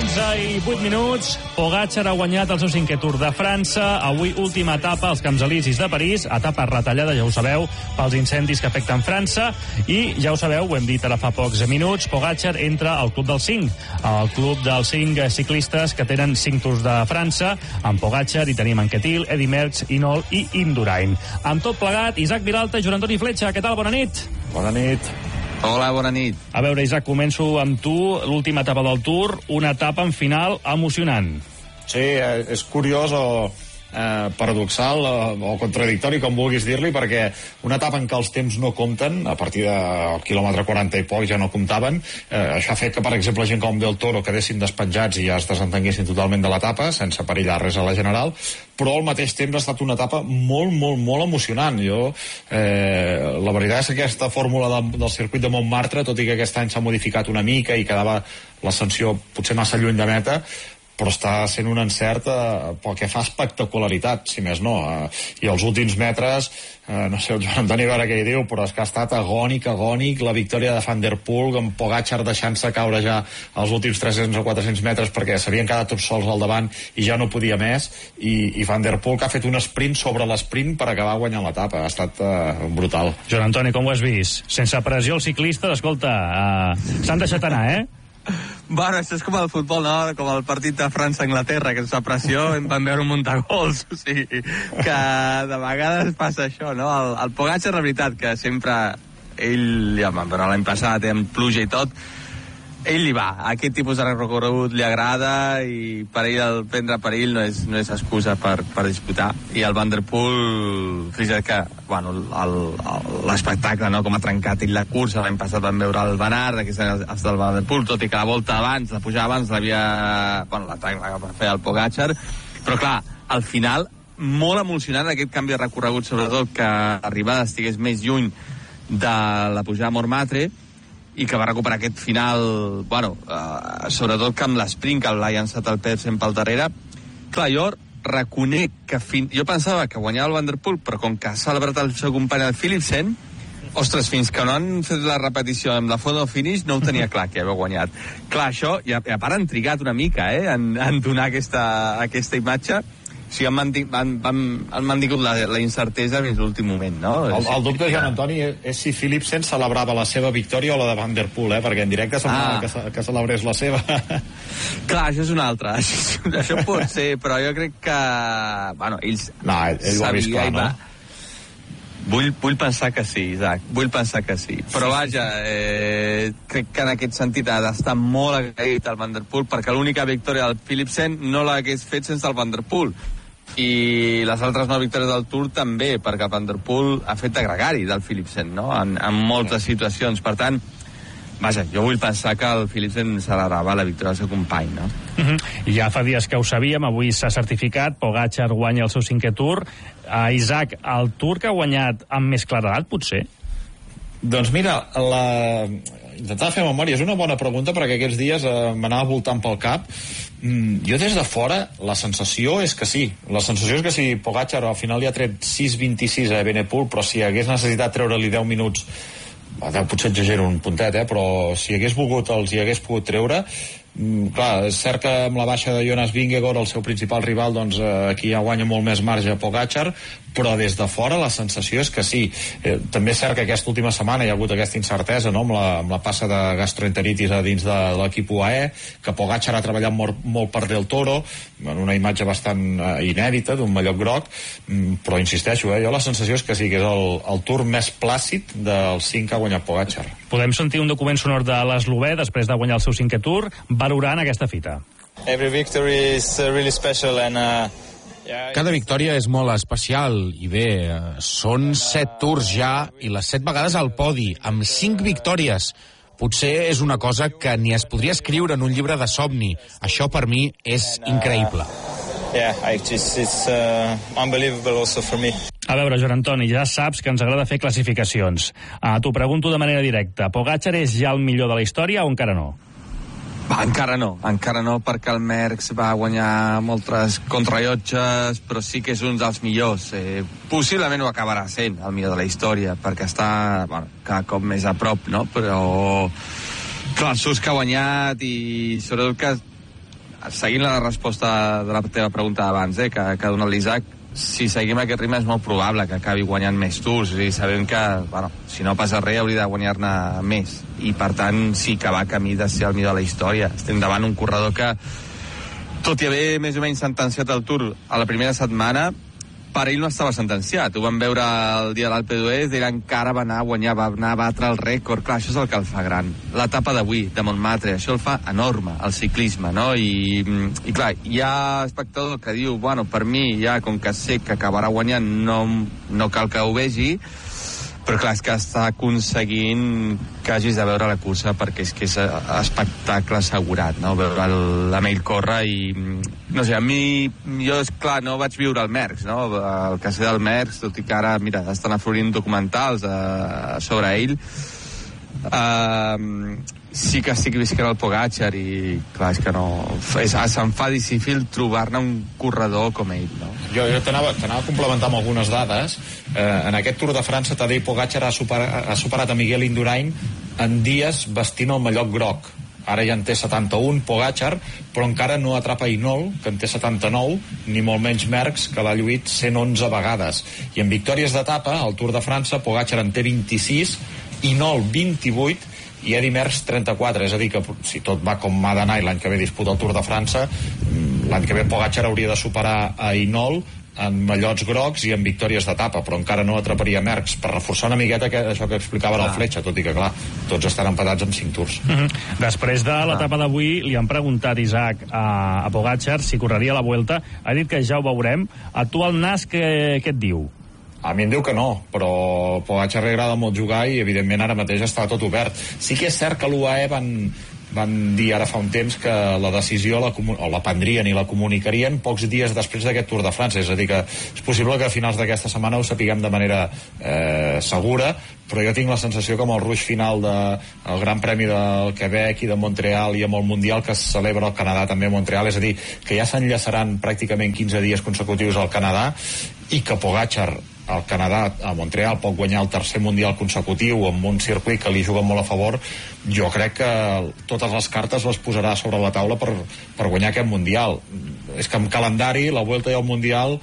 11:08. Pogačar ha guanyat el seu 5è Tour de França. Avui última etapa als Camps Elisis de París. Etapa retallada, ja ho sabeu, pels incendis que afecten França. I ja ho sabeu, ho hem dit ara fa pocs minuts, Pogačar entra al Club dels 5. El Club dels 5 ciclistes que tenen 5 Tours de França. Amb Pogačar hi tenim Anquetil, Eddy Merckx, Hinault i Indurain. Amb tot plegat, Isaac Vilalta i Joan Antoni Fletxa. Què tal? Bona nit. Bona nit. Hola, bona nit. A veure, Isaac, començo amb tu. L'última etapa del Tour, una etapa en final emocionant. Sí, és curiós o paradoxal o contradictori, com vulguis dir-li, perquè una etapa en què els temps no compten, a partir del quilòmetre 40 i poc ja no comptaven, això ha fet que, per exemple, gent com Del Toro quedessin despenjats i ja es desentenguessin totalment de l'etapa, sense perillar res a la general, però al mateix temps ha estat una etapa molt, molt, molt emocionant. La veritat és que aquesta fórmula del circuit de Montmartre, tot i que aquest any s'ha modificat una mica i quedava l'ascensió potser massa lluny de meta, però està sent un encert pel que fa a espectacularitat, si més no. I els últims metres, no sé, el Joan Antoni a veure què hi diu, però és que ha estat agònic, la victòria de Van der Poel, amb Pogačar deixant-se caure ja als últims 300 o 400 metres perquè s'havien quedat tots sols al davant i ja no podia més, i Van der Poel que ha fet un sprint sobre l'esprint per acabar guanyant l'etapa. Ha estat brutal. Joan Antoni, com ho has vist? Sense pressió els ciclistes, escolta, s'han deixat anar, Bueno, això és com el futbol, no? Com el partit de França-Anglaterra, que sense pressió en van veure un munt de gols. O sigui, que de vegades passa això, no? El Pogačar, la veritat, que sempre ell, ja vam veure l'any passat, amb pluja i tot, ell li va. Aquest tipus de recorregut li agrada i per ell el prendre per ell no és excusa per disputar. I el Van der Poel, fixa't que, bueno, l'espectacle, no?, com ha trencat ell la cursa. L'any passat vam veure el Van Aert, aquest any el Van der Poel, tot i que la volta abans, la pujada abans, l'atac la va fer el Pogačar. Però clar, al final, molt emocionant aquest canvi de recorregut, sobretot que l'arribada estigués més lluny de la pujada a Montmartre, i que va recuperar aquest final, sobretot que amb l'esprint que l'ha llançat el Pedersen pel darrere. Clar, jo reconec que jo pensava que guanyava el Van der Poel, però com que ha celebrat el seu company el Philipsen, ostres, fins que no han fet la repetició amb la photo finish no ho tenia clar que havia guanyat. Clar, això, i a part han trigat una mica en donar aquesta imatge. O sigui, han mantingut la incertesa fins l'últim moment, no? El dubte, Joan Antoni, és si Philipsen celebrava la seva victòria o la de Van der Poel, perquè en directe semblava que celebrés la seva. Clar, això és una altra. Això pot ser, però jo crec que... Bueno, no, ell ho ha vist clar, no? Vull pensar que sí, Isaac, vull pensar que sí. Però vaja, crec que en aquest sentit ha d'estar molt agraït al Van der Poel, perquè l'única victòria del Philipsen no l'hagués fet sense el Van der Poel. I les altres 9 victòries del Tour també, perquè el Van der Poel ha fet de gregari del Philipsen, no?, en moltes situacions. Per tant, vaja, jo vull pensar que el Philipsen celebrava la victòria del seu company, no? Ja fa dies que ho sabíem, avui s'ha certificat, Pogačar guanya el seu 5è Tour. Isaac, el Tour que ha guanyat amb més claredat, potser? Doncs mira, intentar fer memòria és una bona pregunta, perquè aquests dies m'anava voltant pel cap. Jo des de fora la sensació és que sí. La sensació és que si Pogačar al final li ha tret 6.26 a Evenepoel, però si hagués necessitat treure-li 10 minuts, potser exagero un puntet, però si hagués volgut els hi hagués pogut treure. Clar, és cert que amb la baixa de Jonas Vingegaard, el seu principal rival, doncs aquí ja guanya molt més marge Pogačar, però des de fora la sensació és que sí. També és cert que aquesta última setmana hi ha hagut aquesta incertesa, no?, amb la passa de gastroenteritis a dins de l'equip UAE, que Pogačar ha treballat molt per Del Toro, en una imatge bastant inèdita d'un mallot groc, però insisteixo, jo la sensació és que sí, que és el Tour més plàcid dels 5 que ha guanyat Pogačar. Podem sentir un document sonor de l'eslovè després de guanyar el seu 5è Tour, valorant aquesta fita. Every victory is really special and cada victòria és molt especial i bé, són 7 tours ja i les 7 vegades al podi, amb 5 victòries. Potser és una cosa que ni es podria escriure en un llibre de somni. Això per mi és increïble. It's unbelievable also for me. A veure, Joan Antoni, ja saps que ens agrada fer classificacions. T'ho pregunto de manera directa. Pogačar és ja el millor de la història o encara no? Encara no, perquè el Merckx va guanyar moltes contrarellotges, però sí que és un dels millors. Possiblement ho acabarà sent el millor de la història, perquè està cada cop més a prop, no? Però clar, els seus que ha guanyat i sobretot que seguint la resposta de la teva pregunta d'abans, que ha donat l'Isaac, si seguim aquest ritme és molt probable que acabi guanyant més tours, i sabem que, bueno, si no passa res hauria de guanyar-ne més, i per tant sí que va camí de ser el millor de la història. Estem davant un corredor que, tot i haver més o menys sentenciat el Tour a la primera setmana, per ell no estava sentenciat. Ho vam veure el dia de l'Alpe d'Huez, ell encara va anar a guanyar, va anar a batre el rècord. Clar, això és el que el fa gran. L'etapa d'avui, de Montmartre, això el fa enorme, el ciclisme, no? I clar, hi ha espectador que diu, bueno, per mi, ja, com que sé que acabarà guanyant, no cal que ho vegi, però clar, és que està aconseguint que hagis de veure la cursa, perquè és que és espectacle assegurat, no? Veure l'Amell córrer i, no sé, a mi, jo, és clar, no vaig viure el Merckx, no? El que sé del Merckx, tot i que ara, mira, estan aflorint documentals sobre ell, sí que estic visquent el Pogačar i clar, és que no, se'm fa difícil trobar-ne un corredor com ell, no? Jo t'anava a complementar amb algunes dades. En aquest Tour de França Tadej Pogačar ha superat a Miguel Indurain en dies vestint el mallot groc. Ara ja en té 71 Pogačar, però encara no atrapa Hinault, que en té 79, ni molt menys Merckx, que l'ha lluït 111 vegades. I en victòries d'etapa, al Tour de França, Pogačar en té 26, Hinault 28 i Eddy Merckx 34, és a dir que si tot va com ha d'anar i l'any que ve disputa el Tour de França, l'any que ve Pogačar hauria de superar a Hinault en mallots grocs i en victòries d'etapa, però encara no atraparia Merckx, per reforçar una miqueta això que explicava el Fletxa, tot i que clar, tots estan empatats amb 5 tours. Després de l'etapa d'avui li han preguntat, Isaac, a Pogačar si correria la Vuelta, ha dit que ja ho veurem. A tu el nas què et diu? A mi em diu que no, però Pogačar li agrada molt jugar i evidentment ara mateix està tot obert. Sí que és cert que l'UAE van dir ara fa un temps que la decisió la prendrien i la comunicarien pocs dies després d'aquest Tour de França, és a dir que és possible que a finals d'aquesta setmana ho sapiguem de manera segura, però jo tinc la sensació que amb el ruix final del Gran Premi del Quebec i de Montreal i amb el Mundial que es celebra al Canadà també a Montreal, és a dir, que ja s'enllaçaran pràcticament 15 dies consecutius al Canadà i que Pogačar al Canadà, a Montreal, pot guanyar el tercer Mundial consecutiu amb un circuit que li juga molt a favor. Jo crec que totes les cartes les posarà sobre la taula per guanyar aquest Mundial. És que amb calendari, la Vuelta i el Mundial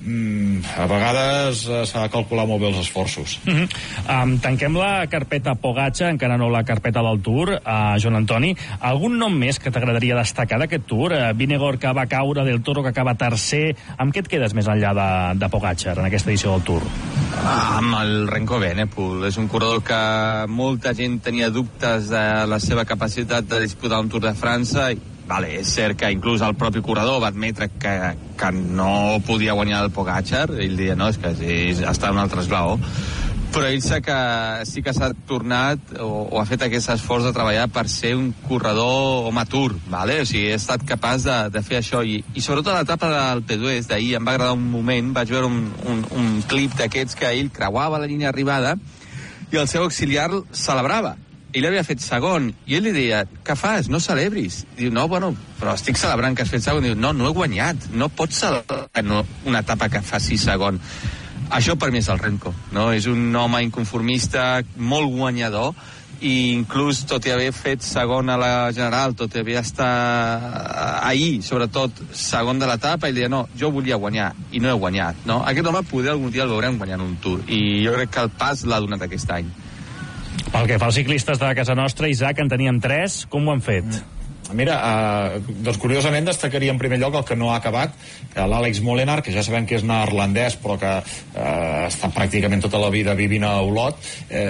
a vegades s'ha de calcular molt bé els esforços. Tanquem la carpeta Pogačar, encara no la carpeta del Tour. Joan Antoni, algun nom més que t'agradaria destacar d'aquest Tour? Vingegaard, que va caure, Del Toro, que acaba tercer. Amb què et quedes més enllà de Pogačar en aquesta edició del Tour? Amb el Renko Evenepoel. És un corredor que molta gent tenia dubtes de la seva capacitat de disputar un Tour de França. Vale, és cert que inclús el propi corredor va admetre que no podia guanyar el Pogačar. Ell deia, no, és que està en un altre esglaó. Però ell sí que s'ha tornat o ha fet aquest esforç de treballar per ser un corredor matur, vale? O sigui, ha estat capaç de fer això. I sobretot a l'etapa del P2 d'ahir em va agradar un moment, vaig veure un clip d'aquests que ell creuava la línia d'arribada i el seu auxiliar celebrava. Ell havia fet segon, i ell li deia, què fas? No celebris. Diu, no, bueno, però estic celebrant que has fet segon. Diu, no he guanyat, no pots celebrar una etapa que faci segon. Això per mi és el Renko, no? És un home inconformista, molt guanyador, i inclús tot i haver fet segon a la general, tot i haver estat ahir, sobretot segon de l'etapa, ell deia, no, jo volia guanyar i no he guanyat, no? Aquest home poder algun dia el veurem guanyant un Tour, i jo crec que el pas l'ha donat aquest any. Pel que fa als ciclistes de casa nostra, Isaac, en teníem 3, com ho han fet? Mira, doncs curiosament destacaria en primer lloc el que no ha acabat, l'Àlex Molenaar, que ja sabem que és neerlandès però que està pràcticament tota la vida vivint a Olot.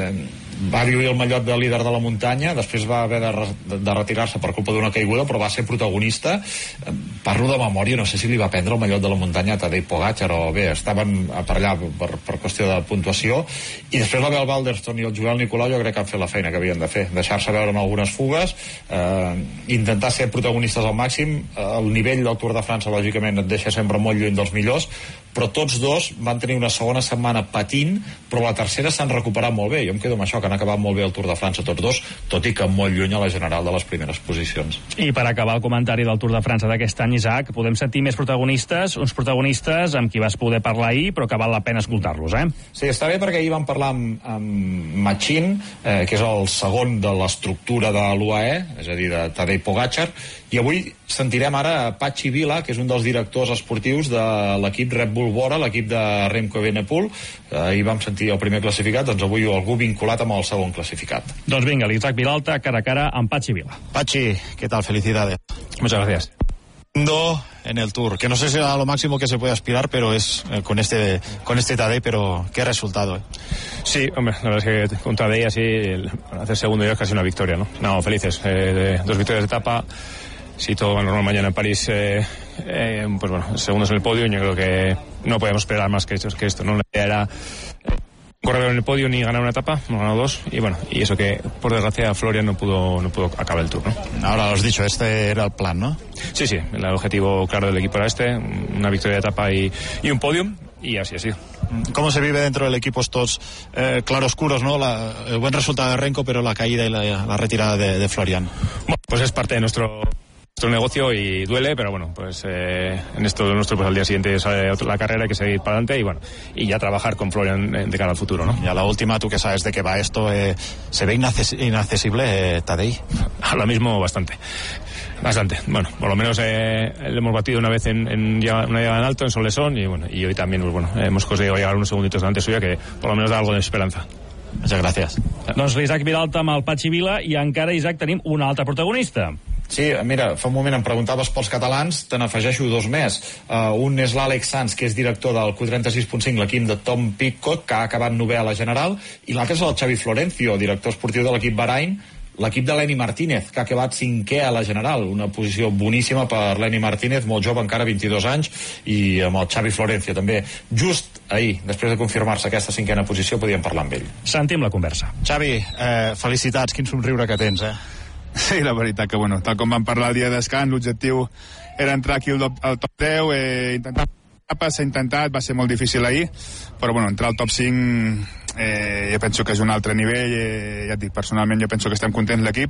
Va lluir el mallot de líder de la muntanya, després va haver de retirar-se per culpa d'una caiguda, però va ser protagonista. Parlo de memòria, no sé si li va prendre el mallot de la muntanya a Tadej Pogačar, o bé, estaven per allà per qüestió de puntuació, i després la Bel Balderston i el Joel Nicolau jo crec que han fet la feina que havien de fer, deixar-se veure en algunes fugues, intentar ser protagonistes al màxim. El nivell del Tour de França lògicament et deixa sempre molt lluny dels millors, però tots dos van tenir una segona setmana patint, però la tercera s'han recuperat molt bé. Jo em quedo amb això, que han acabat molt bé el Tour de França tots dos, tot i que molt lluny a la general de les primeres posicions. I per acabar el comentari del Tour de França d'aquest any, Isaac, podem sentir més protagonistes, uns protagonistes amb qui vas poder parlar ahir, però que val la pena escoltar-los, Sí, està bé, perquè ahir vam parlar amb Machín, que és el segon de l'estructura de l'UAE, és a dir, de Tadej Pogačar, i avui sentirem ara Patxi Vila, que és un dels directors esportius de l'equip Red Bull Bora, l'equip de Remco Evenepoel. Ahir vam sentir el primer classificat, doncs avui algú vinculat amb el segon classificat. Doncs vinga, l'Isaac Vilalta cara a cara amb Patxi Vila. Patxi, ¿qué tal? Felicidades. Muchas gracias. En el Tour, que no sé si era lo máximo que se puede aspirar, pero es con este Tadej, pero qué resultado. Sí, hombre, la verdad es que con Tadej así, hacer segundo ya es casi una victoria, ¿no? No, felices, dos victorias de etapa. Si todo va normal mañana en París, pues bueno, segundos en el podio, yo creo que no podemos esperar más que esto, ¿no? La idea era correr en el podio ni ganar una etapa, hemos ganado dos, y bueno, y eso que por desgracia Florian no pudo acabar el Tour, ¿no? Ahora lo has dicho, este era el plan, ¿no? Sí, el objetivo claro del equipo era una victoria de etapa y un podio, y así ha sido. ¿Cómo se vive dentro del equipo estos claroscuros, ¿no? El buen resultado de Remco, pero la caída y la retirada de Florian? Bueno, pues es parte de nuestro negocio y duele, pero bueno, pues en esto nuestro, pues al día siguiente sale la carrera, hay que seguir para adelante y bueno, y ya trabajar con Florian de cara al futuro, ¿no? Y a la última, tú que sabes de qué va esto, ¿se ve inaccesible Tadej? Ahora mismo bastante. Bueno, por lo menos le hemos batido una vez en una llegada en alto, en Solesón, y bueno, y hoy también, pues bueno, hemos conseguido llegar unos segunditos delante suya, que por lo menos da algo de esperanza. Muchas gracias. Doncs l'Isaac Vilalta amb el Patxi Vila, i encara, Isaac, tenim un altre protagonista. Sí, mira, fa un moment em preguntaves pels catalans, te n'afegeixo dos més. Un és l'Àlex Sanz, que és director del Q36.5, l'equip de Tom Pidcock, que ha acabat novè a la general, i l'altre és el Xavi Florencio, director esportiu de l'equip Bahrain, l'equip de Lenny Martínez, que ha acabat cinquè a la general, una posició boníssima per Lenny Martínez, molt jove, encara 22 anys, i amb el Xavi Florencio també. Just ahir, després de confirmar-se aquesta cinquena posició, podíem parlar amb ell. Sentim la conversa. Xavi, felicitats, quin somriure que tens, Sí, la veritat que, bueno, tal com vam parlar el dia de descans, l'objectiu era entrar aquí al top 10, s'ha intentat, va ser molt difícil ahir, però, bueno, entrar al top 5 jo penso que és un altre nivell, ja et dic, personalment jo penso que estem contents l'equip,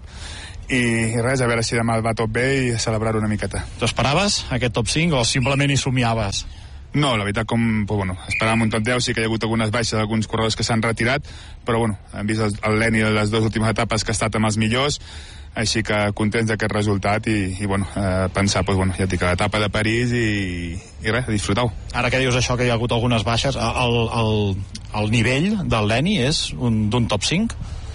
i res, a veure si demà va tot bé i celebrar una miqueta. T'ho esperaves, aquest top 5, o simplement hi somiaves? No, la veritat, pues, bueno, esperàvem un top 10, sí que hi ha hagut algunes baixes d'alguns corredors que s'han retirat, però bueno, hem vist el Lenny de les dues últimes etapes que ha estat amb els millors, així que contents d'aquest resultat i bueno, pensar, pues, bueno, ja et dic, a l'etapa de París i res, disfrutar-ho. Ara que dius això, que hi ha hagut algunes baixes, el nivell del Lenny és d'un top 5?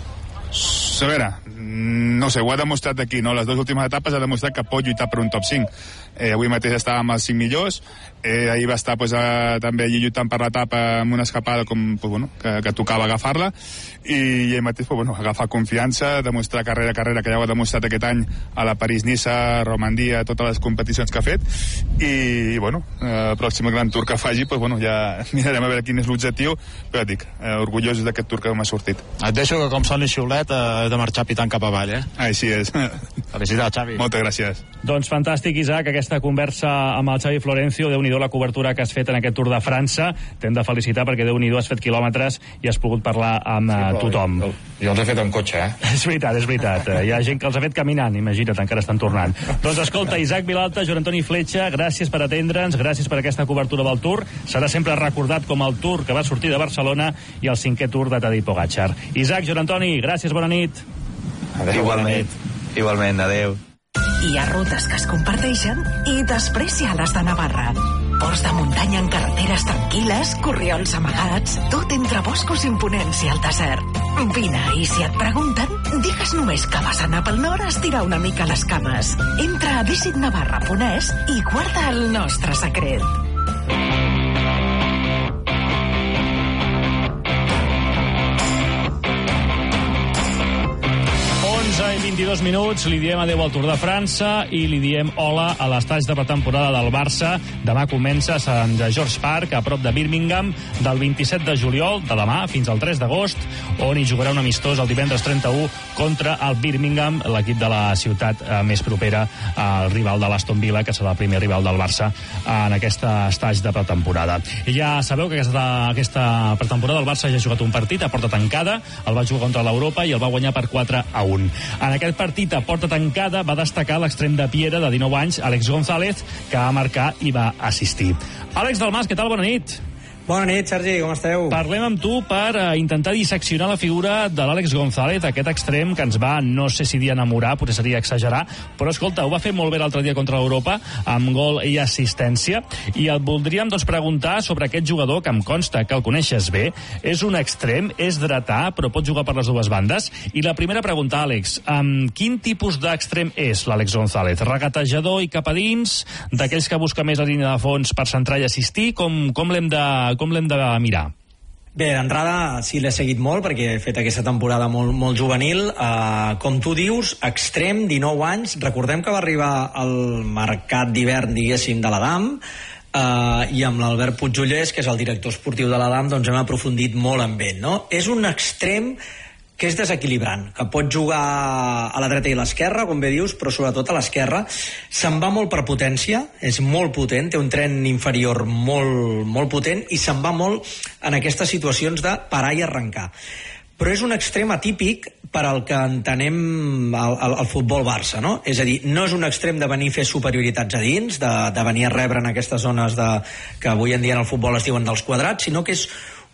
A veure, no sé, ho ha demostrat aquí, no? Les dues últimes etapes ha demostrat que pot lluitar per un top 5. Avui mateix estava amb els 5 millors, ahir va estar pues, també allí lluitant per l'etapa amb una escapada com, pues, bueno, que tocava agafar-la, i ell mateix pues, bueno, agafar confiança, demostrar carrera a carrera, que ja ho ha demostrat aquest any a la París-Niça, Romandia, totes les competicions que ha fet, i bueno, el pròxim Gran Tour que faci, pues, bueno, ja mirarem a veure quin és l'objectiu, però et dic, orgullosos d'aquest Tour que m'ha sortit. Et deixo que com soni xiulet he de marxar pitant cap avall, Així és. Felicitats, Xavi. Moltes gràcies. Doncs fantàstic, Isaac, aquesta conversa amb el Xavi Florencio. Déu-n'hi-do la cobertura que has fet en aquest Tour de França. T'hem de felicitar perquè Déu-n'hi-do has fet quilòmetres i has pogut parlar amb tothom. Jo els he fet en cotxe, És veritat. Hi ha gent que els ha fet caminant, imagina't, encara estan tornant. Doncs escolta, Isaac Vilalta, Joan Antoni Fletxa, gràcies per atendre'ns, gràcies per aquesta cobertura del Tour. Serà sempre recordat com el Tour que va sortir de Barcelona i el 5è Tour de Tadej Pogačar. Isaac, Joan Antoni, gràcies, bona nit. Adéu, Igualment, adéu. Hi ha rutes que es comparteixen i després hi ha les de Navarra. Ports de muntanya en carreteres tranquil·les, corriols amagats, tot entre boscos imponents i el desert. Vine, i si et pregunten, digues només que vas anar pel nord a estirar una mica les cames. Entra a visitnavarra.es i guarda el nostre secret. 11:22 22 minuts, li diem adeu al Tour de França i li diem hola a l'estatge de pretemporada del Barça. Demà comença a Sant George Park, a prop de Birmingham, del 27 de juliol, de demà fins al 3 d'agost, on hi jugarà un amistós el divendres 31 contra el Birmingham, l'equip de la ciutat més propera al rival de l'Aston Villa, que serà el primer rival del Barça en aquest estatge de pretemporada. I ja sabeu que aquesta pretemporada el Barça ja ha jugat un partit a porta tancada, el va jugar contra l'Europa i el va guanyar per 4-1. En aquest partit a porta tancada va destacar l'extrem de Piera, de 19 anys, Àlex González, que va marcar i va assistir. Àlex Dalmas, què tal? Bona nit. Bona nit, Sergi, com esteu? Parlem amb tu per intentar disseccionar la figura de l'Àlex González, aquest extrem que ens va, no sé si dir enamorar, potser seria exagerar, però escolta, ho va fer molt bé l'altre dia contra l'Europa, amb gol i assistència, i et voldríem preguntar sobre aquest jugador, que em consta que el coneixes bé. És un extrem, és dretà, però pot jugar per les dues bandes. I la primera pregunta, Àlex, quin tipus d'extrem és l'Àlex González? Regatejador i cap a dins, d'aquells que busca més la línia de fons per centrar i assistir? Com l'hem de mirar? Bé, d'entrada sí l'he seguit molt perquè he fet aquesta temporada molt juvenil. Com tu dius, extrem, 19 anys. Recordem que va arribar al mercat d'hivern, diguéssim, de l'Adam, i amb l'Albert Puigdollers, que és el director esportiu de l'Adam, doncs hem aprofundit molt amb ell, no? És un extrem que és desequilibrant, que pot jugar a la dreta i a l'esquerra, com bé dius, però sobretot a l'esquerra. Se'n va molt per potència, és molt potent, té un tren inferior molt potent i se'n va molt en aquestes situacions de parar i arrencar. Però és un extrem atípic per al que entenem el futbol Barça, no? És a dir, no és un extrem de venir a fer superioritats a dins, de venir a rebre en aquestes zones que avui en dia en el futbol es diuen dels quadrats, sinó que és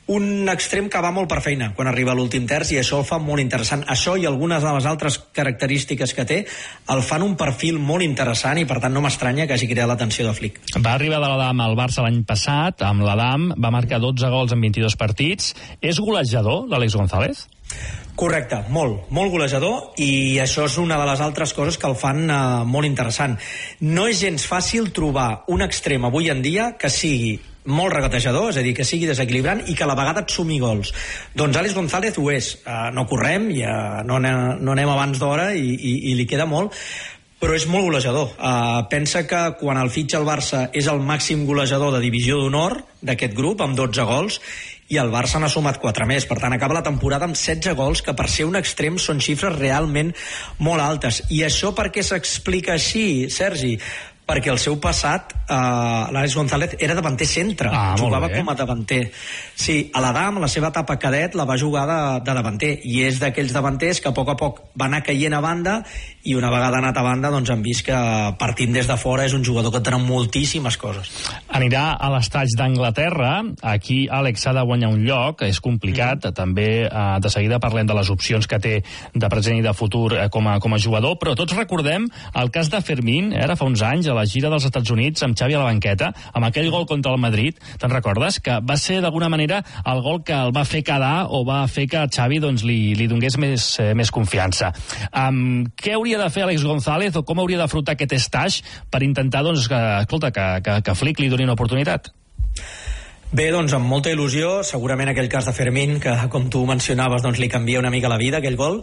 un extrem que va molt per feina quan arriba a l'últim terç, i això el fa molt interessant. Això i algunes de les altres característiques que té el fan un perfil molt interessant, i per tant no m'estranya que hagi cridat l'atenció de Flick. Va arribar de l'Adam al Barça l'any passat, amb l'Adam va marcar 12 gols en 22 partits. És golejador l'Àlex González? Correcte, molt golejador, i això és una de les altres coses que el fan molt interessant. No és gens fàcil trobar un extrem avui en dia que sigui molt regatejador, és a dir, que sigui desequilibrant i que a la vegada et sumi gols. Doncs Àlex González ho és. No correm, ja no anem abans d'hora i li queda molt, però és molt golejador. Pensa que quan el fitxa el Barça és el màxim golejador de divisió d'honor d'aquest grup, amb 12 gols, i el Barça n'ha sumat 4 més. Per tant, acaba la temporada amb 16 gols, que per ser un extrem són xifres realment molt altes. I això per què s'explica així, Sergi? Perquè el seu passat, l'Àlex González era davanter centre, jugava com a davanter. Sí, a l'Adam, la seva etapa cadet, la va jugar de davanter, i és d'aquells davanters que a poc va anar caient a banda, i una vegada anat a banda doncs han vist que partint des de fora és un jugador que té moltíssimes coses. Anirà a l'estatge d'Anglaterra. Aquí Àlex ha de guanyar un lloc, és complicat. També de seguida parlem de les opcions que té de present i de futur com a jugador, però tots recordem el cas de Fermín, ara fa uns anys, a la gira dels Estats Units, amb Xavi a la banqueta, amb aquell gol contra el Madrid. Te'n recordes? Que va ser d'alguna manera el gol que el va fer quedar, o va fer que Xavi doncs, li donés més confiança. Què hauria de fer Àlex González, o com hauria d'afrontar aquest estatge per intentar que Flick li doni una oportunitat? Bé, doncs amb molta il·lusió. Segurament aquell cas de Fermín, que com tu mencionaves doncs, li canvia una mica la vida, aquell gol,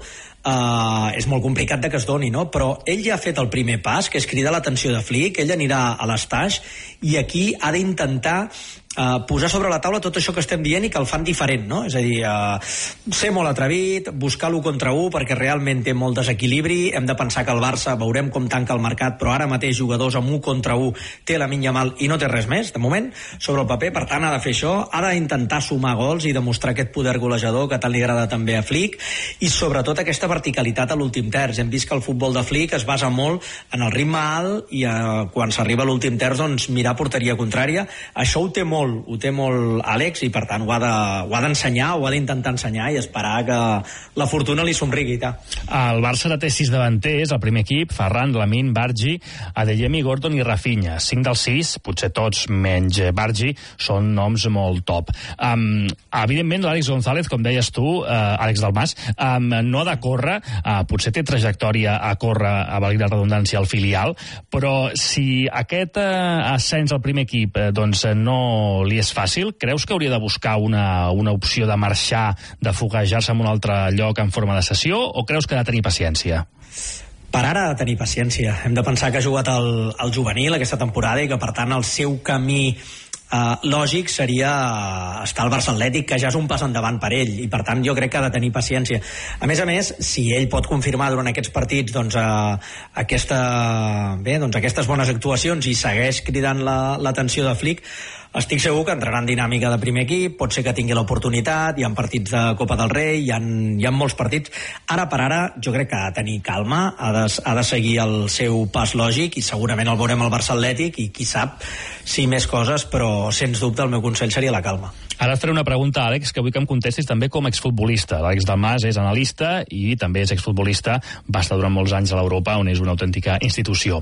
és molt complicat de que es doni, no? Però ell ja ha fet el primer pas, que és cridar l'atenció de Flick. Ell anirà a l'estatge i aquí ha d'intentar posar sobre la taula tot això que estem dient i que el fan diferent, no? És a dir, ser molt atrevit, buscar l'1 contra 1 perquè realment té molt desequilibri. Hem de pensar que el Barça, veurem com tanca el mercat, però ara mateix jugadors amb 1 contra 1 té Lamine Yamal i no té res més, de moment, sobre el paper. Per tant, ha de fer això, ha d'intentar sumar gols i demostrar aquest poder golejador que tant li agrada també a Flick, i sobretot aquesta verticalitat a l'últim terç. Hem vist que el futbol de Flick es basa molt en el ritme alt i quan s'arriba a l'últim terç doncs mirar porteria contrària. Això ho té molt Àlex, i per tant ho ha d'ensenyar, ho ha d'intentar ensenyar i esperar que la fortuna li somrigui. El Barça ara té 6 davanters, el primer equip: Ferran, Lamine, Bargi, Adeyemi, Gordon i Rafinha. 5 dels 6, potser tots menys Bargi, són noms molt top. Evidentment l'Àlex González, com deies tu, Àlex Dalmas, no ha de córrer, potser té trajectòria a córrer, a valer la redundància, al filial, però si aquest ascens al primer equip doncs no no li és fàcil? Creus que hauria de buscar una opció de marxar, de foguejar-se en un altre lloc en forma de cessió, o creus que ha de tenir paciència? Per ara ha de tenir paciència. Hem de pensar que ha jugat al juvenil aquesta temporada i que, per tant, el seu camí lògic seria estar al Barça Atlètic, que ja és un pas endavant per ell, i per tant jo crec que ha de tenir paciència. A més, si ell pot confirmar durant aquests partits aquestes bones actuacions i segueix cridant l'atenció de Flick, estic segur que entrarà en dinàmica de primer equip, pot ser que tingui l'oportunitat, hi ha partits de Copa del Rei, hi ha molts partits. Ara per ara jo crec que ha de tenir calma, ha de seguir el seu pas lògic, i segurament el veurem al Barça Atlètic, i qui sap si més coses, però sens dubte el meu consell seria la calma. Ara et faré una pregunta, Àlex, que vull que em contestis també com a exfutbolista. L'Àlex Dalmàs és analista i també és exfutbolista, va estar durant molts anys a l'Europa, on és una autèntica institució.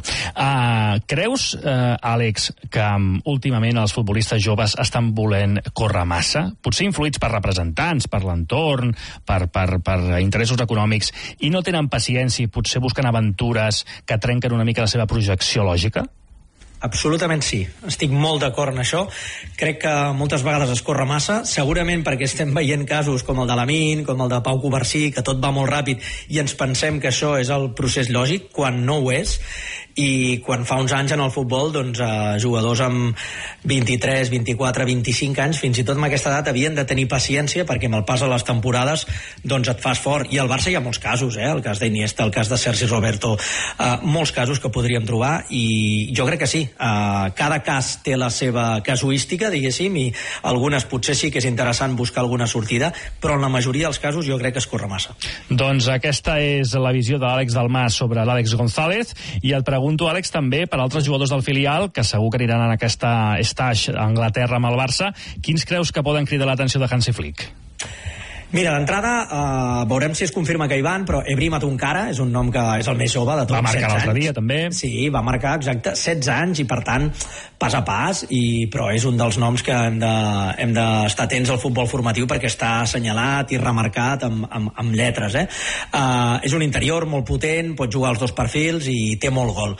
Creus, Àlex, que últimament els futbolistes joves estan volent córrer massa? Potser influïts per representants, per l'entorn, per interessos econòmics, i no tenen paciència i potser busquen aventures que trenquen una mica la seva projecció lògica? Absolutament sí, estic molt d'acord en això. Crec que moltes vegades es corre massa, segurament perquè estem veient casos com el de Lamine, com el de Pau Covarsí, que tot va molt ràpid i ens pensem que això és el procés lògic, quan no ho és. I quan fa uns anys en el futbol, jugadors amb 23, 24, 25 anys, fins i tot amb aquesta edat, havien de tenir paciència, perquè amb el pas de les temporades et fas fort. I al Barça hi ha molts casos, el cas d'Iniesta, el cas de Sergi Roberto, molts casos que podríem trobar, i jo crec que sí, cada cas té la seva casuística, diguéssim, i algunes potser sí que és interessant buscar alguna sortida, però en la majoria dels casos jo crec que es corre massa. Doncs aquesta és la visió de l'Àlex Dalmàs sobre l'Àlex González, i el pregunto, Àlex, també per altres jugadors del filial que segur que aniran en aquesta stage a Anglaterra amb el Barça. Quins creus que poden cridar l'atenció de Hansi Flick? Mira, d'entrada veurem si es confirma que hi van, però Ebri Matunkara és un nom que és el més jove de tots. Va marcar l'altre dia, també. Sí, va marcar, exacte, 16 anys, i per tant, pas a pas, però és un dels noms que hem d'estar atents al futbol formatiu, perquè està assenyalat i remarcat amb lletres. És un interior molt potent, pot jugar als dos perfils i té molt gol.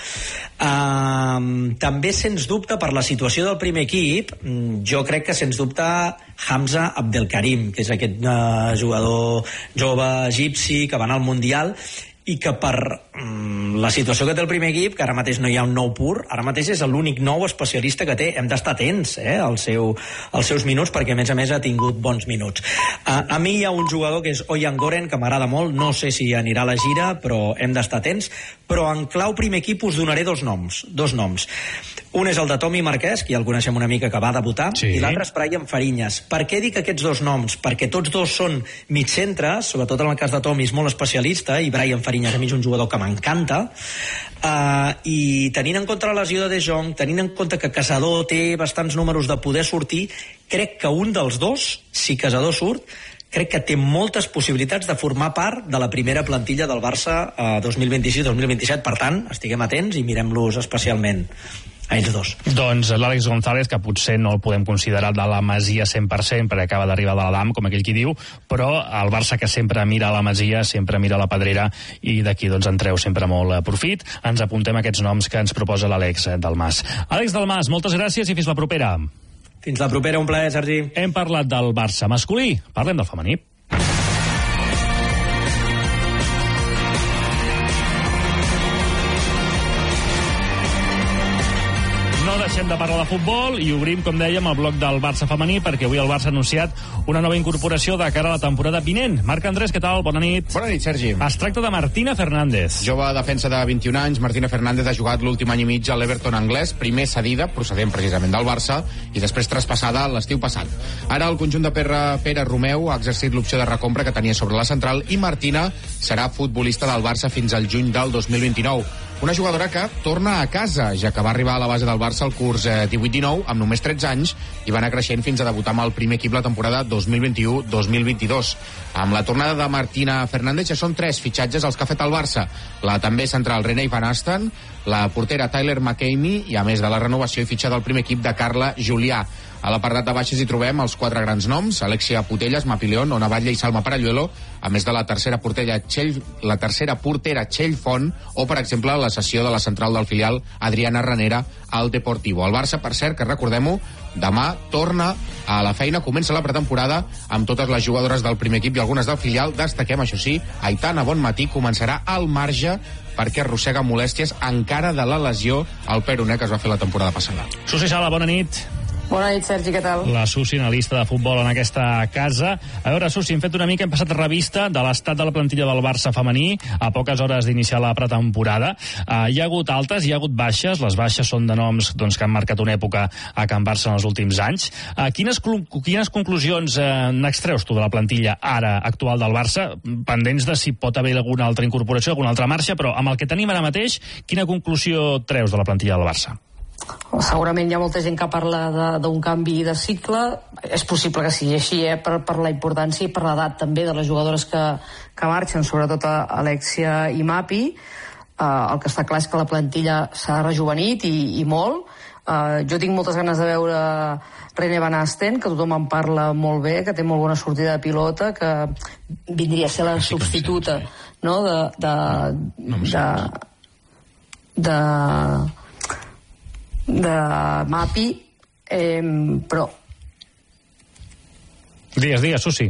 També, sens dubte, per la situació del primer equip, jo crec que, sens dubte, Hamza Abdelkarim, que és aquest jugador jove egipci que va anar al Mundial, i que per la situació que té el primer equip, que ara mateix no hi ha un nou pur, ara mateix és l'únic nou especialista que té. Hem d'estar atents als seus minuts, perquè a més ha tingut bons minuts. A mi hi ha un jugador que és Oyan Goren, que m'agrada molt, no sé si anirà a la gira, però hem d'estar atents. Però en clau primer equip us donaré dos noms. Un és el de Tomi Marquès, que ja el coneixem una mica, que va debutar, sí. I l'altre és Brian Fariñas. Per què dic aquests dos noms? Perquè tots dos són mitcentres, sobretot en el cas de Tomi és molt especialista, i Brian Fariñas a mi és un jugador que m'encanta, i tenint en compte la lesió de De Jong, tenint en compte que Casador té bastants números de poder sortir, crec que un dels dos, si Casador surt, crec que té moltes possibilitats de formar part de la primera plantilla del Barça 2026-2027. Per tant, estiguem atents i mirem-los especialment a ells dos. Doncs l'Àlex González, que potser no el podem considerar de la Masia 100%, perquè acaba d'arribar de l'Adam, com aquell qui diu, però el Barça, que sempre mira la Masia, sempre mira la Pedrera, i d'aquí doncs en treu sempre molt profit. Ens apuntem aquests noms que ens proposa l'Àlex Dalmàs. Àlex Dalmàs, moltes gràcies i fins la propera. Fins la propera, un plaer, Sergi. Hem parlat del Barça masculí, parlem del femení. No deixem de parlar de futbol i obrim, com dèiem, el bloc del Barça femení, perquè avui el Barça ha anunciat una nova incorporació de cara a la temporada vinent. Marc Andrés, què tal? Bona nit. Bona nit, Sergi. Es tracta de Martina Fernández. Jove defensa de 21 anys, Martina Fernández ha jugat l'últim any i mig a l'Everton anglès, primer cedida, procedent precisament del Barça, i després traspassada l'estiu passat. Ara el conjunt de Pere Romeu ha exercit l'opció de recompra que tenia sobre la central, i Martina serà futbolista del Barça fins al juny del 2029. Una jugadora que torna a casa, ja que va arribar a la base del Barça al curs 18-19 amb només 13 anys i va anar creixent fins a debutar amb el primer equip la temporada 2021-2022. Amb la tornada de Martina Fernández ja són 3 fitxatges els que ha fet el Barça. La també central Renée Van Asten, la portera Tyler McCamey i, a més de la renovació i fitxa del primer equip de Carla Julià. A l'apartat de baixes hi trobem els 4 grans noms: Alexia Putellas, Mapi León, Ona Batlle i Salma Paralluelo, a més de la tercera portera Txell Font o, per exemple, la cessió de la central del filial Adriana Ranera al Deportivo. El Barça, per cert, que recordem-ho, demà torna a la feina, comença la pretemporada amb totes les jugadores del primer equip i algunes del filial. Destaquem, això sí, Aitana Bonmatí començarà al marge perquè arrossega molèsties encara de la lesió al peroné que es va fer la temporada passada. Susi Sala, bona nit. Bona nit, Sergi, què tal? La Susi, analista de futbol en aquesta casa. A veure, Susi, hem fet una mica, hem passat revista de l'estat de la plantilla del Barça femení a poques hores d'iniciar la pretemporada. Hi ha hagut altes, hi ha hagut baixes. Les baixes són de noms que han marcat una època a Can Barça en els últims anys. Quines conclusions n'extreus tu de la plantilla ara actual del Barça, pendents de si pot haver alguna altra incorporació, alguna altra marxa, però amb el que tenim ara mateix, quina conclusió treus de la plantilla del Barça? Segurament hi ha molta gent que parla d'un canvi de cicle. És possible que sigui així, per la importància i per l'edat també de les jugadores que marxen, sobretot Alexia i Mapi. El que està clar és que la plantilla s'ha rejuvenit i molt. Jo tinc moltes ganes de veure René Van Asten, que tothom en parla molt bé, que té molt bona sortida de pilota, que vindria a ser la substituta, no, de Mapi, però... Digues, Susi.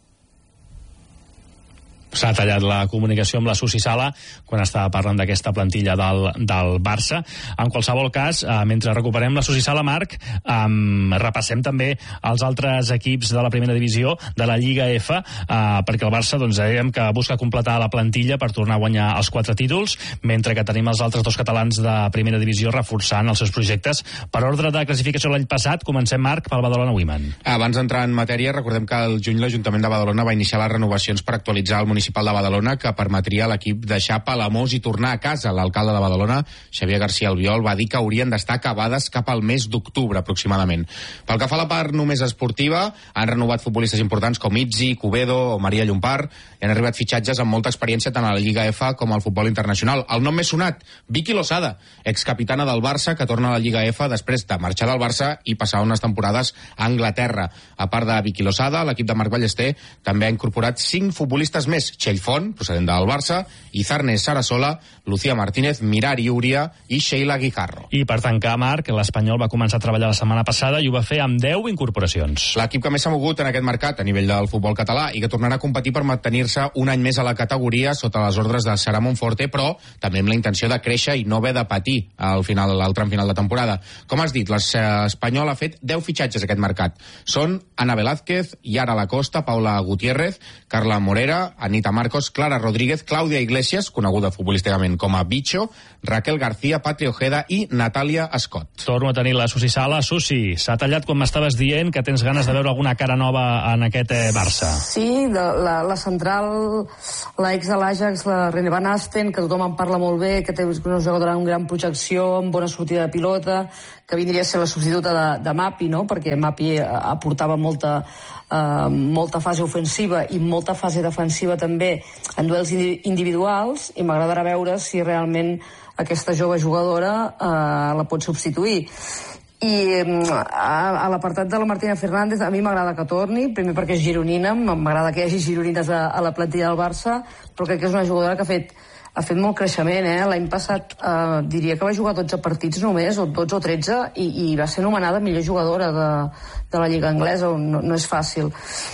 S'ha tallat la comunicació amb la Susi Sala quan estava parlant d'aquesta plantilla del Barça. En qualsevol cas, mentre recuperem la Susi Sala, Marc, repassem també els altres equips de la primera divisió de la Lliga F, perquè el Barça, dèiem que busca completar la plantilla per tornar a guanyar els 4 títols, mentre que tenim els altres 2 catalans de primera divisió reforçant els seus projectes. Per ordre de classificació l'any passat, comencem, Marc, pel Badalona Women. Abans d'entrar en matèria, recordem que al juny l'Ajuntament de Badalona va iniciar les renovacions per actualitzar el municipal de Badalona, que permetria a l'equip deixar Palamós i tornar a casa. L'alcalde de Badalona, Xavier García Albiol, va dir que haurien d'estar acabades cap al mes d'octubre, aproximadament. Pel que fa a la part només esportiva, han renovat futbolistes importants com Itzi, Cubedo o Maria Llompart, i han arribat fitxatges amb molta experiència tant a la Lliga F com al futbol internacional. El nom més sonat, Vicky Losada, excapitana del Barça, que torna a la Lliga F després de marxar del Barça i passar unes temporades a Anglaterra. A part de Vicky Losada, l'equip de Marc Ballester també ha incorporat 5 futbolistes més: Txell Font, procedent del Barça, Izarne Sarasola, Lucía Martínez, Mirari Uria i Sheila Guijarro. I per tancar, Marc, l'Espanyol va començar a treballar la setmana passada i ho va fer amb 10 incorporacions. L'equip que més s'ha mogut en aquest mercat a nivell del futbol català i que tornarà a competir per mantenir-se un any més a la categoria sota les ordres de Sara Monforte, però també amb la intenció de créixer i no haver de patir al tram final de temporada. Com has dit, l'Espanyol ha fet 10 fitxatges aquest mercat. Són Ana Velázquez, Yara Lacosta, Paula Gutiérrez, Carla Morera, Anita Marcos, Clara Rodríguez, Clàudia Iglesias, coneguda futbolísticament com a Bicho, Raquel García, Patri Ojeda i Natàlia Scott. Torno a tenir la Susi Sala. Susi, s'ha tallat quan m'estaves dient que tens ganes de veure alguna cara nova en aquest Barça. Sí, la central, l'ex de l'Ajax, la René Van Asten, que tothom en parla molt bé, que té una jugadora amb gran projecció, amb bona sortida de pilota, que vindria a ser la substituta de Mapi, no? Perquè Mapi aportava molta fase ofensiva i molta fase defensiva també en duels individuals, i m'agradarà veure si realment aquesta jove jugadora la pot substituir. I a l'apartat de la Martina Fernández, a mi m'agrada que torni, primer perquè és gironina, m'agrada que hi hagi gironines a la plantilla del Barça, però crec que és una jugadora que ha fet molt creixement. L'any passat diria que va jugar 12 partits només, o 12 o 13, i va ser nomenada millor jugadora de la Lliga Anglesa. No és fàcil.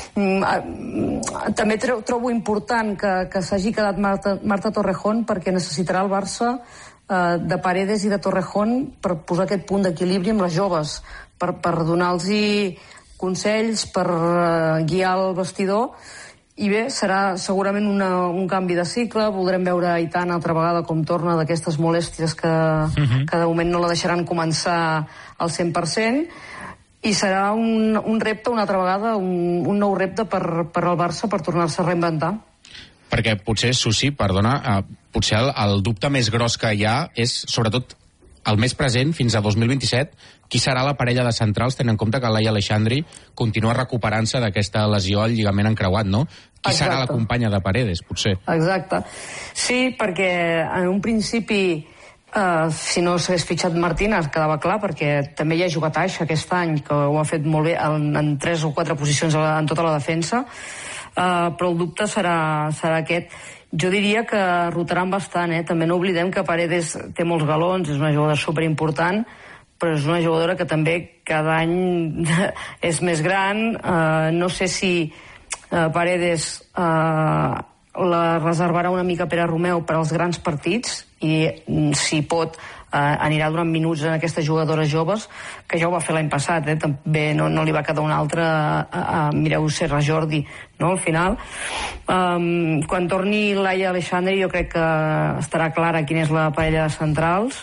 També trobo important que s'hagi quedat Marta Torrejón, perquè necessitarà el Barça de Paredes i de Torrejón per posar aquest punt d'equilibri amb les joves, per donar-los consells, per guiar el vestidor. I bé, serà segurament un canvi de cicle. Voldrem veure Aitana altra vegada com torna d'aquestes molèsties que de moment no la deixaran començar al 100%, i serà un repte una altra vegada, un nou repte per al Barça per tornar-se a reinventar. Perquè potser, Susi, perdona, potser el dubte més gros que hi ha és, sobretot, el més present, fins a 2027, qui serà la parella de centrals, tenint en compte que Laia Aleixandri continua recuperant-se d'aquesta lesió al lligament encreuat, no? Qui serà la companya de Paredes, potser? Exacte. Sí, perquè en un principi si no s'hagués fitxat Martínez, quedava clar, perquè també hi ha jugat Aixa aquest any, que ho ha fet molt bé en 3 o 4 posicions en tota la defensa, però el dubte serà aquest. Jo diria que rotaran bastant, també no oblidem que Paredes té molts galons, és una jugadora superimportant, però és una jugadora que també cada any és més gran. No sé si Paredes la reservarà una mica Pere Romeu per als grans partits, i si pot anirà durant minuts en aquestes jugadores joves, que ja ho va fer l'any passat, també no li va quedar una altra. Mireu Serra Jordi, no, al final. Quan torni Laia Aleixandri, jo crec que estarà clara quina és la parella de centrals.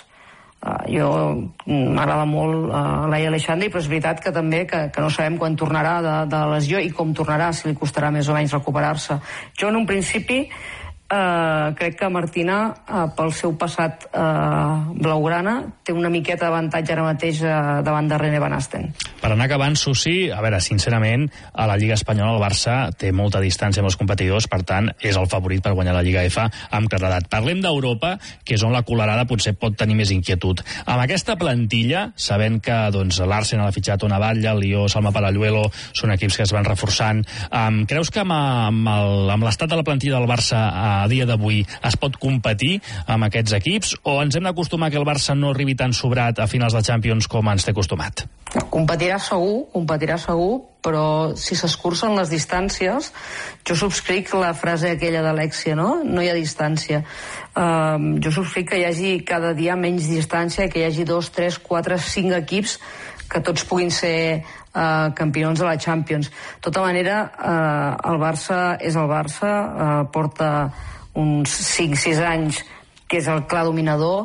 M'agrada molt Laia Aleixandri, però és veritat que també que no sabem quan tornarà de la lesió i com tornarà, si li costarà més o menys recuperar-se. Jo en un principi crec que Martina, pel seu passat blaugrana, té una miqueta d'avantatge ara mateix davant de René Van Asten. Per anar acabant, Susi, a veure, sincerament, a la Lliga Espanyola el Barça té molta distància amb els competidors, per tant, és el favorit per guanyar la Lliga F amb claredat. Parlem d'Europa, que és on la colerada potser pot tenir més inquietud. Amb aquesta plantilla, sabent que l'Arsenal ha fitxat una Batlle, el Lió, Salma Paralluelo, són equips que es van reforçant, creus que amb l'estat de la plantilla del Barça a dia d'avui es pot competir amb aquests equips, o ens hem d'acostumar que el Barça no arribi tan sobrat a finals de Champions com ens té acostumat? Competirà segur, però si s'escurcen les distàncies, jo subscric la frase aquella d'Alexia, no? No hi ha distància. Jo subscric que hi hagi cada dia menys distància, que hi hagi 2, 3, 4, 5 equips que tots puguin ser campions de la Champions. De tota manera, el Barça és el Barça, porta uns 5-6 anys que és el clar dominador.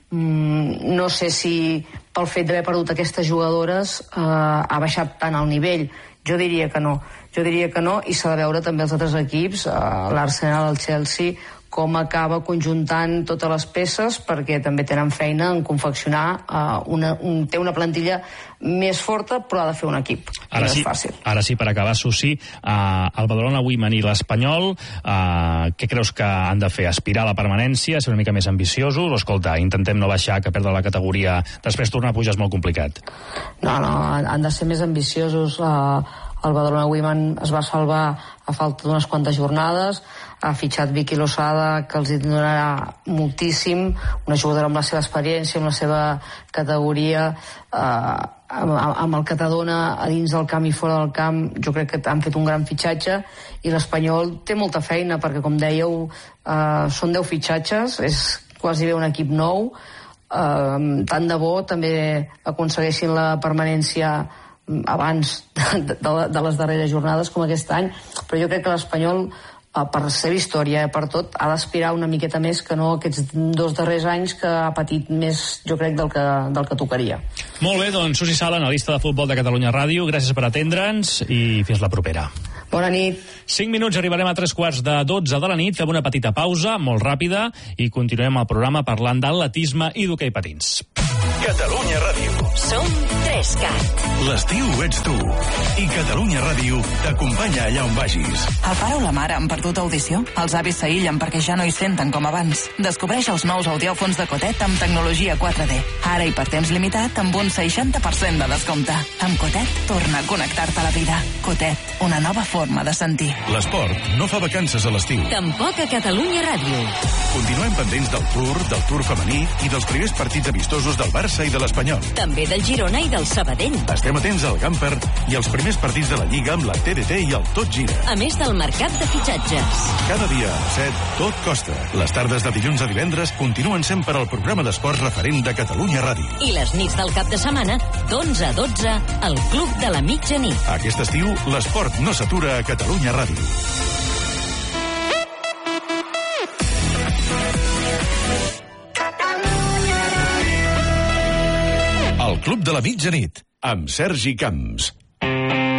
No sé si pel fet d'haver perdut aquestes jugadores ha baixat tant el nivell. Jo diria que no, i s'ha de veure també els altres equips, l'Arsenal, el Chelsea, com acaba conjuntant totes les peces, perquè també tenen feina en confeccionar té una plantilla més forta, però ha de fer un equip. Ara no sí, és fàcil. Ara sí, per acabar, Susi, el Badalona Women i l'Espanyol, què creus que han de fer? Aspirar a la permanència, ser una mica més ambiciosos, o escolta, intentem no baixar, que perdre la categoria, després tornar a pujar és molt complicat? No, han de ser més ambiciosos. El Badalona Women es va salvar a falta d'unes quantes jornades, ha fitxat Vicky Losada, que els donarà moltíssim, una jugadora amb la seva experiència, amb la seva categoria, amb el que t'adona a dins del camp i fora del camp. Jo crec que han fet un gran fitxatge, i l'Espanyol té molta feina, perquè, com dèieu, són 10 fitxatges, és quasi bé un equip nou. Tant de bo també aconsegueixin la permanència abans de les darreres jornades, com aquest any, però jo crec que l'Espanyol, per la seva història, per tot, ha d'aspirar una miqueta més que no aquests 2 darrers anys, que ha patit més, jo crec, del que tocaria. Molt bé, doncs Susi Sala, analista de futbol de Catalunya Ràdio, gràcies per atendre'ns i fins la propera. Bona nit. 5 minuts, arribarem a 3:45 de la nit, fem una petita pausa, molt ràpida, i continuem el programa parlant d'atletisme i d'hoquei patins. Catalunya Ràdio. Som 3CAT. L'estiu ets tu. I Catalunya Ràdio t'acompanya allà on vagis. El pare o la mare han perdut audició? Els avis s'aïllen perquè ja no hi senten com abans. Descobreix els nous audiòfons de Cotet amb tecnologia 4D. Ara i per temps limitat amb un 60% de descompte. Amb Cotet torna a connectar-te a la vida. Cotet, una nova forma de sentir. L'esport no fa vacances a l'estiu. Tampoc a Catalunya Ràdio. Continuem pendents del Tour femení i dels primers partits amistosos del Barça i de l'Espanyol. També del Girona i del Sabadell. Estem atents al Gamper i als primers partits de la Lliga amb la TDT i el Tot Gira. A més del mercat de fitxatges. Cada dia a 7, tot costa. Les tardes de dilluns a divendres continuen sent per al programa d'esports referent de Catalunya Ràdio. I les nits del cap de setmana, d'11 a 12, al Club de la Mitjanit. Aquest estiu, l'esport no s'atura a Catalunya Ràdio. El Club de la Mitjanit, amb Sergi Camps.